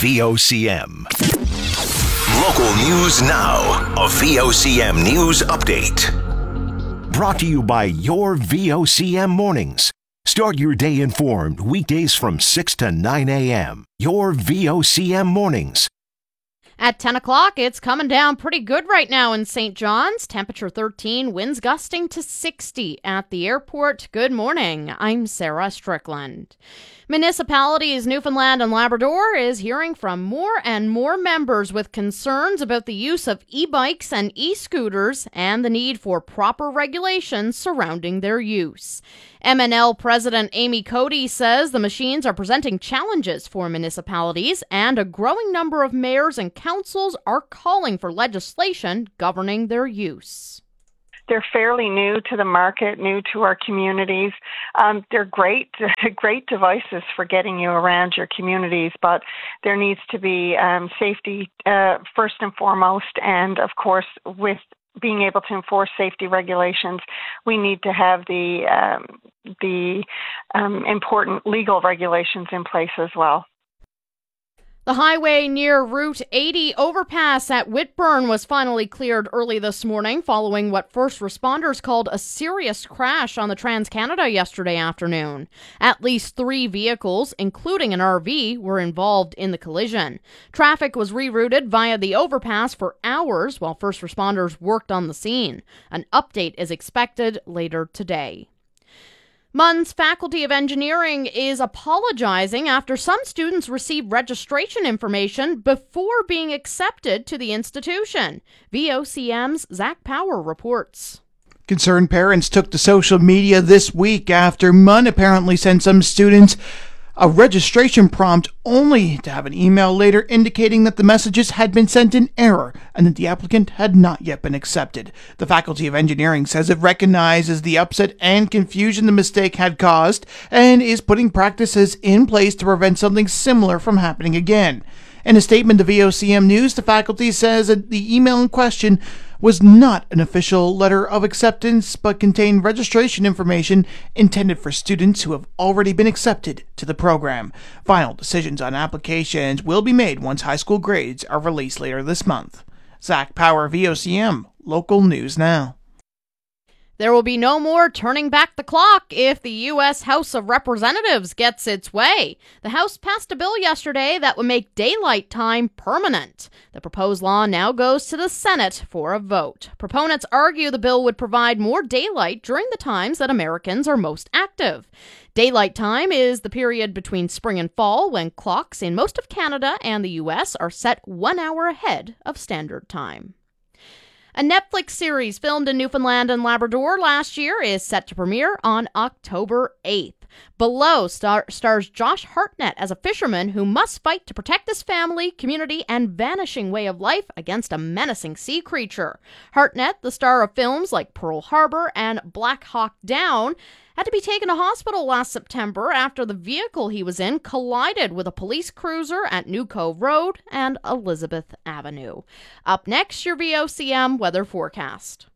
VOCM. Local news now. A VOCM news update. Brought to you by your VOCM mornings. Start your day informed weekdays from 6 to 9 a.m. Your VOCM mornings. At 10 o'clock, it's coming down pretty good right now in St. John's. Temperature 13, winds gusting to 60 at the airport. Good morning. I'm Sarah Strickland. Municipalities Newfoundland and Labrador is hearing from more and more members with concerns about the use of e-bikes and e-scooters and the need for proper regulations surrounding their use. MNL President Amy Cody says the machines are presenting challenges for municipalities, and a growing number of mayors and councils are calling for legislation governing their use. They're fairly new to the market, new to our communities. They're great devices for getting you around your communities, but there needs to be safety first and foremost, and of course with being able to enforce safety regulations, we need to have the important legal regulations in place as well. The highway near Route 80 overpass at Whitburn was finally cleared early this morning following what first responders called a serious crash on the Trans-Canada yesterday afternoon. At least 3 vehicles, including an RV, were involved in the collision. Traffic was rerouted via the overpass for hours while first responders worked on the scene. An update is expected later today. MUN's Faculty of Engineering is apologizing after some students received registration information before being accepted to the institution. VOCM's Zach Power reports. Concerned parents took to social media this week after MUN apparently sent some students a registration prompt only to have an email later indicating that the messages had been sent in error and that the applicant had not yet been accepted. The Faculty of Engineering says it recognizes the upset and confusion the mistake had caused and is putting practices in place to prevent something similar from happening again. In a statement to VOCM News, the faculty says that the email in question was not an official letter of acceptance, but contained registration information intended for students who have already been accepted to the program. Final decisions on applications will be made once high school grades are released later this month. Zach Power, VOCM, Local News Now. There will be no more turning back the clock if the U.S. House of Representatives gets its way. The House passed a bill yesterday that would make daylight time permanent. The proposed law now goes to the Senate for a vote. Proponents argue the bill would provide more daylight during the times that Americans are most active. Daylight time is the period between spring and fall when clocks in most of Canada and the U.S. are set 1 hour ahead of standard time. A Netflix series filmed in Newfoundland and Labrador last year is set to premiere on October 8th. Below stars Josh Hartnett as a fisherman who must fight to protect his family, community, and vanishing way of life against a menacing sea creature. Hartnett, the star of films like Pearl Harbor and Black Hawk Down, had to be taken to hospital last September after the vehicle he was in collided with a police cruiser at New Cove Road and Elizabeth Avenue. Up next, your VOCM weather forecast.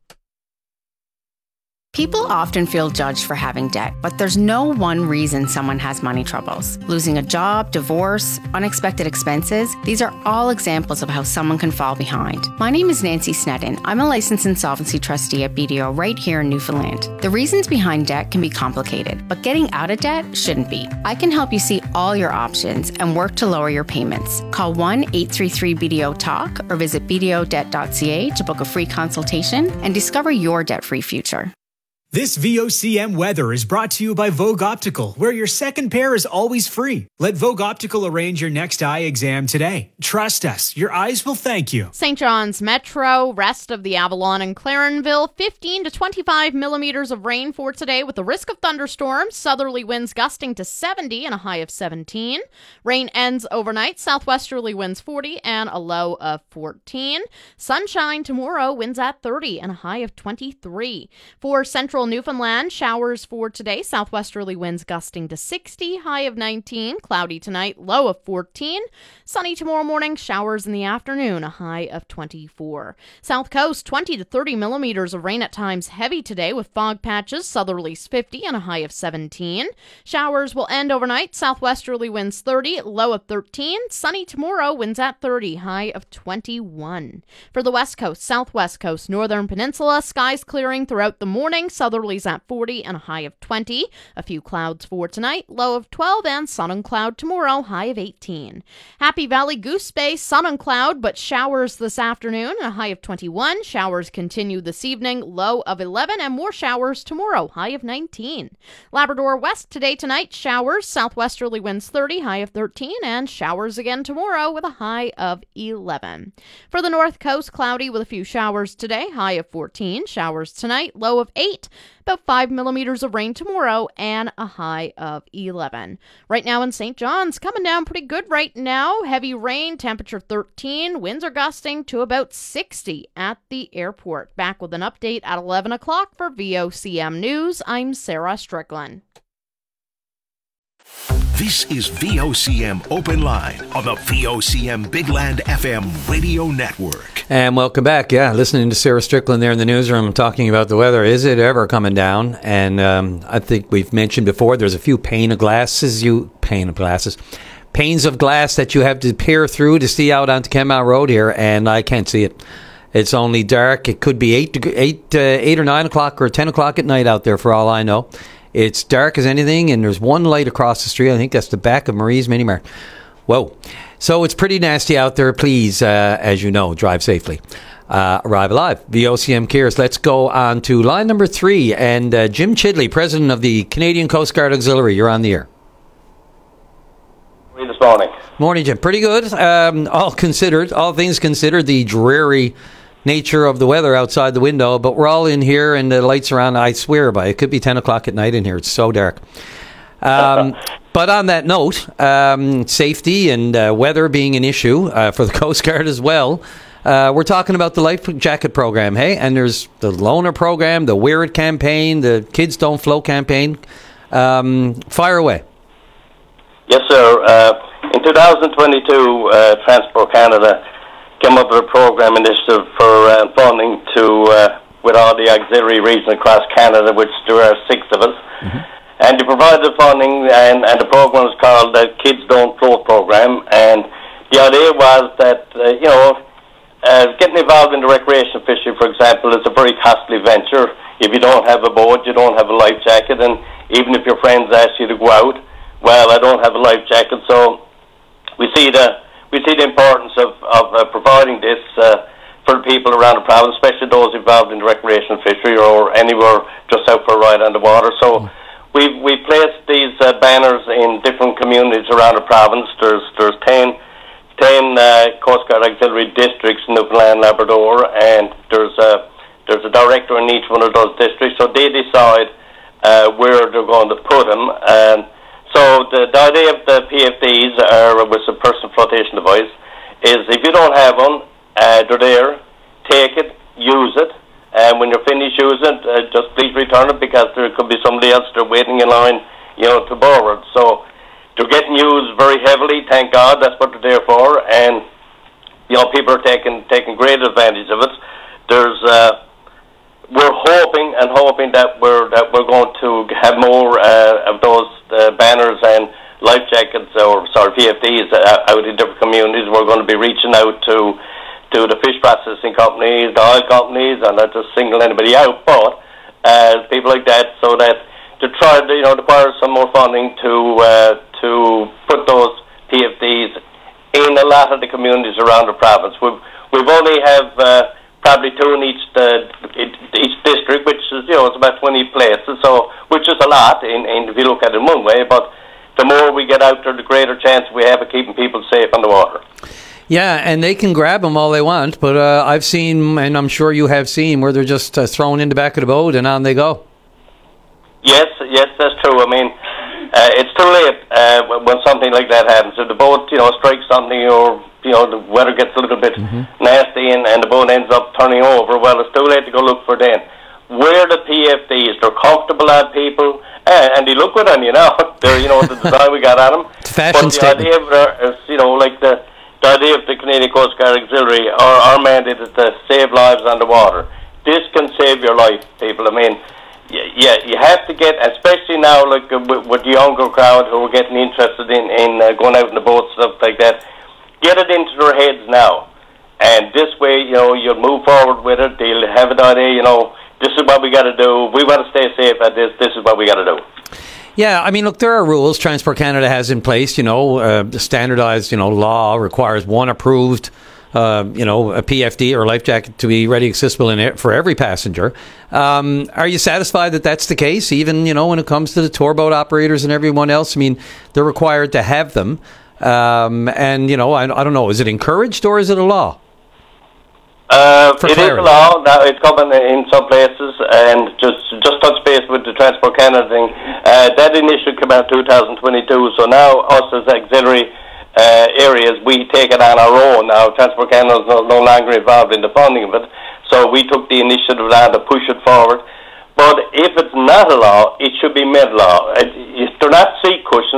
People often feel judged for having debt, but there's no one reason someone has money troubles. Losing a job, divorce, unexpected expenses, these are all examples of how someone can fall behind. My name is Nancy Snedden. I'm a licensed insolvency trustee at BDO right here in Newfoundland. The reasons behind debt can be complicated, but getting out of debt shouldn't be. I can help you see all your options and work to lower your payments. Call 1-833-BDO-TALK or visit bdodebt.ca to book a free consultation and discover your debt-free future. This VOCM weather is brought to you by Vogue Optical, where your second pair is always free. Let Vogue Optical arrange your next eye exam today. Trust us, your eyes will thank you. St. John's Metro, rest of the Avalon and Clarenville, 15 to 25 millimeters of rain for today with the risk of thunderstorms, southerly winds gusting to 70 and a high of 17. Rain ends overnight, southwesterly winds 40 and a low of 14. Sunshine tomorrow, winds at 30 and a high of 23. For Central central Newfoundland, showers for today. Southwesterly winds gusting to 60, high of 19. Cloudy tonight, low of 14. Sunny tomorrow morning, showers in the afternoon, a high of 24. South Coast, 20 to 30 millimeters of rain at times heavy today with fog patches, southerlies 50 and a high of 17. Showers will end overnight. Southwesterly winds 30, low of 13. Sunny tomorrow, winds at 30, high of 21. For the West Coast, Southwest Coast, Northern Peninsula, skies clearing throughout the morning, southerlies at 40 and a high of 20. A few clouds for tonight, low of 12, and sun and cloud tomorrow, high of 18. Happy Valley, Goose Bay, sun and cloud, but showers this afternoon, a high of 21. Showers continue this evening, low of 11, and more showers tomorrow, high of 19. Labrador West today, tonight, showers, southwesterly winds 30, high of 13, and showers again tomorrow with a high of 11. For the North Coast, cloudy with a few showers today, high of 14. Showers tonight, low of 8. About 5 millimeters of rain tomorrow, and a high of 11. Right now in St. John's, coming down pretty good right now. Heavy rain, temperature 13. Winds are gusting to about 60 at the airport. Back with an update at 11 o'clock for VOCM News. I'm Sarah Strickland. This is VOCM Open Line on the VOCM Big Land FM radio network. And welcome back. Yeah, listening to Sarah Strickland there in the newsroom talking about the weather. Is it ever coming down? And I think we've mentioned before, there's a few panes of glass that you have to peer through to see out onto Kenmount Road here, and I can't see it. It's only dark. It could be 8 or 9 o'clock or 10 o'clock at night out there for all I know. It's dark as anything, and there's one light across the street. I think that's the back of Marie's Mini Mart. Whoa. So it's pretty nasty out there. Please, as you know, drive safely. Arrive alive. VOCM cares. Let's go on to line number 3. And Jim Chidley, president of the Canadian Coast Guard Auxiliary. You're on the air. This morning. Morning, Jim. Pretty good. All things considered, the dreary nature of the weather outside the window, but we're all in here and the lights are on. I swear by it could be 10 o'clock at night in here. It's so dark. But on that note, safety and weather being an issue for the Coast Guard as well, we're talking about the Life Jacket program, hey? And there's the Loaner program, the Wear It campaign, the Kids Don't Float campaign. Fire away. Yes, sir. In 2022, Transport Canada came up with a program initiative for funding with all the auxiliary regions across Canada, which there are 6 of us. Mm-hmm. And they provided the funding, and the program was called the Kids Don't Float program. And the idea was that, getting involved in the recreation fishery, for example, is a very costly venture. If you don't have a boat, you don't have a life jacket, and even if your friends ask you to go out, well, I don't have a life jacket. So we see the importance of providing this for the people around the province, especially those involved in the recreational fishery or anywhere just out for a ride on the water. So we placed these banners in different communities around the province. There's 10 Coast Guard auxiliary districts in Newfoundland, Labrador, and there's a director in each one of those districts. So they decide where they're going to put them. So the idea of the PFDs, with a personal flotation device, is if you don't have one, they're there, take it, use it, and when you're finished using it, just please return it, because there could be somebody else there waiting in line, to borrow it. So they're getting used very heavily, thank God, that's what they're there for, and, people are taking great advantage of it. We're hoping that we're going to have more of those banners and life jackets, PFDs out in different communities. We're going to be reaching out to the fish processing companies, the oil companies, and not just single anybody out, but people like that, so that to try to acquire some more funding to put those PFDs in a lot of the communities around the province. We've only have probably 2 in each district, which is it's about 20 places, so which is a lot if you look at it in one way. But the more we get out there, the greater chance we have of keeping people safe on the water. Yeah, and they can grab them all they want, but I've seen, and I'm sure you have seen, where they're just thrown in the back of the boat and on they go. Yes, that's true. I mean, it's too late when something like that happens. If the boat, strikes something, or the weather gets a little bit nasty and the boat ends up turning over, well, it's too late to go look for them. wear the PFDs. They're comfortable on people, and they look good on you now. They're, the design we got on them. It's a fashion statement. Idea of, like the idea of the Canadian Coast Guard Auxiliary, our mandate is to save lives on the water. This can save your life, people. I mean, you have to get, especially now, like with the younger crowd who are getting interested in going out in the boat, stuff like that. Get it into their heads now, and this way, you'll move forward with it. They'll have an idea. This is what we got to do. We want to stay safe at this. This is what we got to do. Yeah, I mean, look, there are rules Transport Canada has in place. The standardized, law requires one approved, a PFD or life jacket to be ready, accessible for every passenger. Are you satisfied that that's the case? Even, when it comes to the tour boat operators and everyone else, I mean, they're required to have them. I don't know, is it encouraged or is it a law? It is a law. Now it's coming in some places, and just touch base with the Transport Canada thing. That initially came out 2022. So now us as auxiliary areas, we take it on our own. Now Transport Canada is no longer involved in the funding of it, so we took the initiative now to push it forward. But if it's not a law, it should be made law. They're not seat cushions.